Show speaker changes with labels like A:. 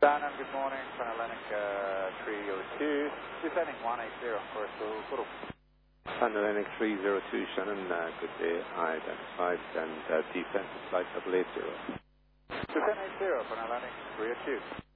A: Shannon, good morning. Atlantic 302. Descending 180 on course to Kuru.
B: Atlantic 302, Shannon, good day. I identified and descent to flight 880.
A: Descend 80 for Atlantic 302.